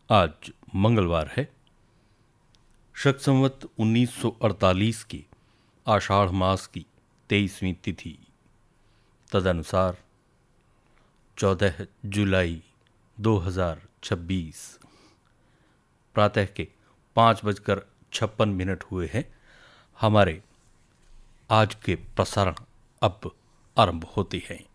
आज मंगलवार है। शक संवत 1948 की आषाढ़ मास की 23वीं तिथि, तदनुसार 14 जुलाई 2026। प्रातः के 5:56 हुए हैं। हमारे आज के प्रसारण अब आरंभ होते हैं।